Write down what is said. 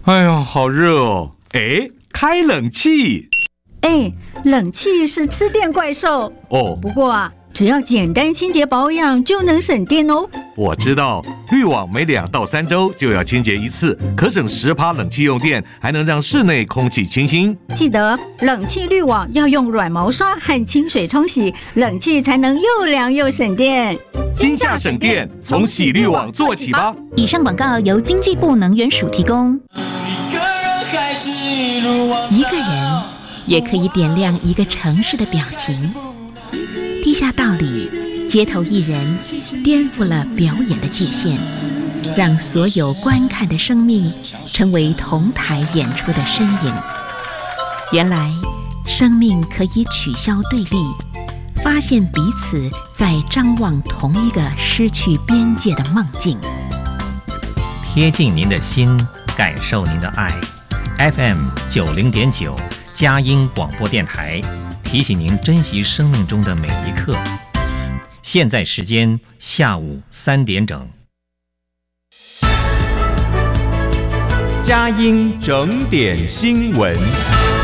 哎呀，好热哦！哎，开冷气。 哎，冷气是吃电怪兽哦。 不过啊，只要简单清洁保养就能省电哦。 我知道，滤网每2到3周就要清洁一次，可省10%冷气用电，还能让室内空气清新。 记得冷气滤网要用软毛刷和清水冲洗，冷气才能又凉又省电。 今夏省电，从洗滤网做起吧。 以上广告由经济部能源署提供。 一个人也可以点亮一个城市的表情。地下道里，街头艺人颠覆了表演的界限，让所有观看的生命成为同台演出的身影。原来，生命可以取消对立，发现彼此在张望同一个失去边界的梦境。 贴近您的心，感受您的爱。FM 90.9佳音广播电台提醒您珍惜生命中的每一刻。现在时间下午3点整。 佳音整点新闻。